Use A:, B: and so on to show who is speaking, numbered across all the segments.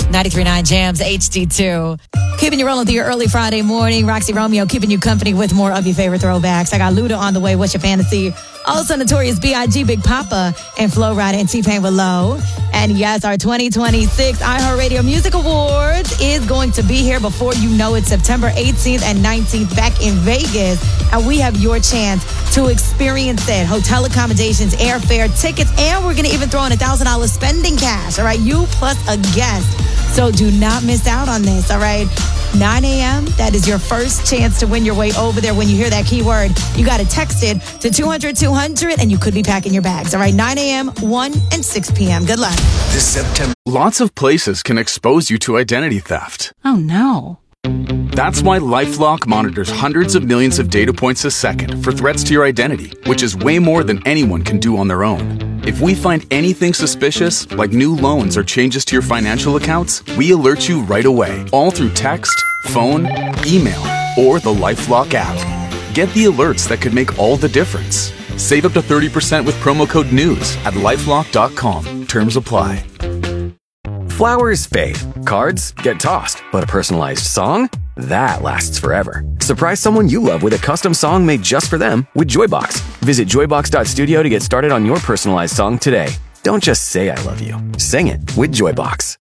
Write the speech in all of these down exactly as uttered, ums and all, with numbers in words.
A: ninety-three point nine Jams H D two. Keeping you rolling through your early Friday morning. Roxy Romeo keeping you company with more of your favorite throwbacks. I got Luda on the way. What's your fantasy? Also Notorious B I G, Big Papa, and Flo Rida and T-Pain with Low. And yes, our twenty twenty-six iHeartRadio Music Awards is going to be here before you know it, September eighteenth and nineteenth back in Vegas. And we have your chance to experience it. Hotel accommodations, airfare, tickets, and we're going to even throw in one thousand dollars spending cash. All right, you plus a guest. So do not miss out on this, all right? nine a.m., that is your first chance to win your way over there. When you hear that keyword, you got to text it to two hundred two hundred, and you could be packing your bags. All right, nine a.m., one, and six p.m. Good luck.
B: This September.
C: Lots of places can expose you to identity theft.
D: Oh, no.
C: That's why LifeLock monitors hundreds of millions of data points a second for threats to your identity, which is way more than anyone can do on their own. If we find anything suspicious, like new loans or changes to your financial accounts, we alert you right away, all through text, phone, email, or the LifeLock app. Get the alerts that could make all the difference. Save up to thirty percent with promo code NEWS at lifelock dot com. Terms apply.
E: Flowers fade, cards get tossed, but a personalized song? That lasts forever. Surprise someone you love with a custom song made just for them with Joybox. Visit joybox dot studio to get started on your personalized song today. Don't just say I love you. Sing it with Joybox.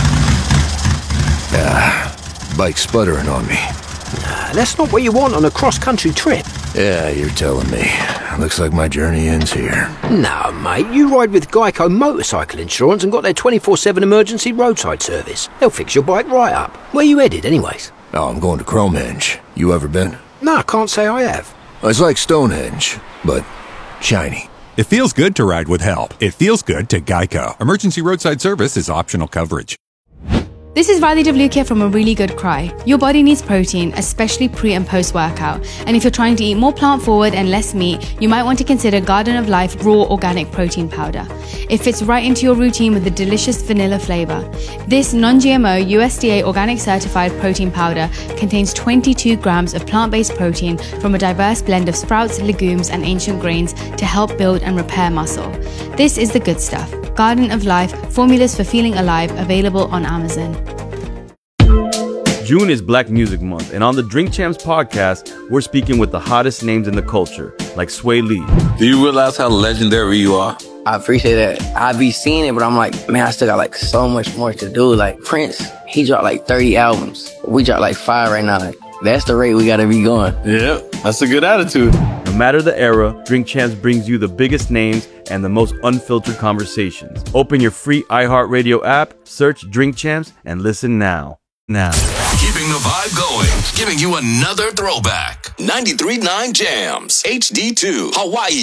B: Ah, bike's sputtering on me.
F: Nah, that's not what you want on a cross-country trip.
B: Yeah, you're telling me. Looks like my journey ends here.
F: Nah, mate, you ride with Geico Motorcycle Insurance and got their twenty-four seven emergency roadside service. They'll fix your bike right up. Where you headed, anyways?
B: Oh, I'm going to Cromehenge. You ever been?
F: Nah, can't say I have.
B: It's like Stonehenge, but shiny.
G: It feels good to ride with help. It feels good to Geico. Emergency roadside service is optional coverage.
H: This is Riley DeVluke from A Really Good Cry. Your body needs protein, especially pre and post workout. And if you're trying to eat more plant forward and less meat, you might want to consider Garden of Life Raw Organic Protein Powder. It fits right into your routine with a delicious vanilla flavor. This non-G M O U S D A organic certified protein powder contains twenty-two grams of plant-based protein from a diverse blend of sprouts, legumes, and ancient grains to help build and repair muscle. This is the good stuff. Garden of Life, formulas for feeling alive, available on Amazon.
I: June is Black Music Month, and on the Drink Champs podcast, we're speaking with the hottest names in the culture, like Sway Lee.
J: Do you realize how legendary you are?
K: I appreciate that. I be seeing it, but I'm like, man, I still got like so much more to do. Like Prince, he dropped like thirty albums. We dropped like five right now. Like, that's the rate we gotta be going.
J: Yeah, that's a good attitude.
I: No matter the era, Drink Champs brings you the biggest names and the most unfiltered conversations. Open your free iHeartRadio app, search Drink Champs, and listen now. Now.
L: Keeping the vibe going, giving you another throwback. ninety-three point nine Jams, H D two, Hawaii.